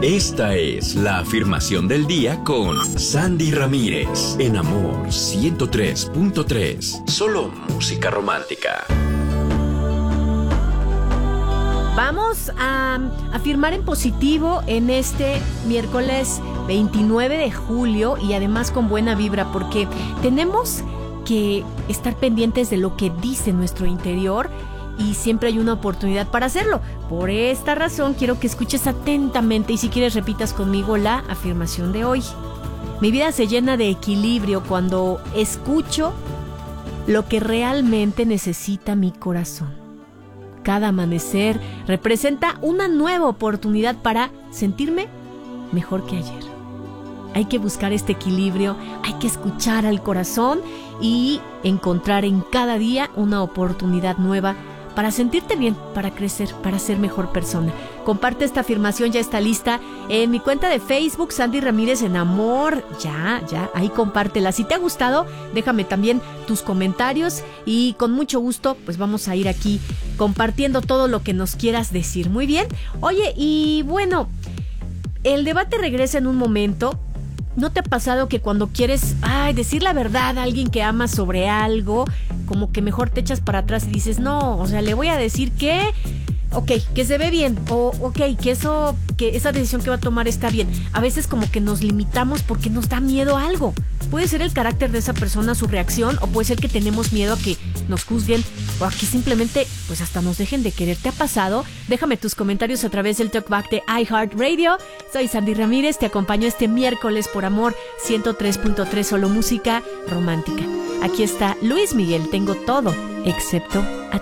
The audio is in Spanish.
Esta es la afirmación del día con Sandy Ramírez, en Amor 103.3. Solo música romántica. Vamos a afirmar en positivo en este miércoles 29 de julio y además con buena vibra, porque tenemos que estar pendientes de lo que dice nuestro interior y siempre hay una oportunidad para hacerlo. Por esta razón quiero que escuches atentamente y si quieres repitas conmigo la afirmación de hoy. Mi vida se llena de equilibrio cuando escucho lo que realmente necesita mi corazón. Cada amanecer representa una nueva oportunidad para sentirme mejor que ayer. Hay que buscar este equilibrio, hay que escuchar al corazón y encontrar en cada día una oportunidad nueva para sentirte bien, para crecer, para ser mejor persona. Comparte esta afirmación, ya está lista en mi cuenta de Facebook, Sandy Ramírez en Amor. Ya, ahí compártela. Si te ha gustado, déjame también tus comentarios y con mucho gusto, pues vamos a ir aquí compartiendo todo lo que nos quieras decir. Muy bien. Oye, y bueno, el debate regresa en un momento. ¿No te ha pasado que cuando quieres decir la verdad a alguien que amas sobre algo, como que mejor te echas para atrás y dices, no, o sea, le voy a decir que se ve bien, o que esa decisión que va a tomar está bien? A veces como que nos limitamos porque nos da miedo a algo. Puede ser el carácter de esa persona, su reacción, o puede ser que tenemos miedo a que nos juzguen o a que simplemente pues hasta nos dejen de querer. ¿Te ha pasado? Déjame tus comentarios a través del Talkback de iHeartRadio. Soy Sandy Ramírez, te acompaño este miércoles por Amor 103.3, solo música romántica. Aquí está Luis Miguel, tengo todo excepto a ti.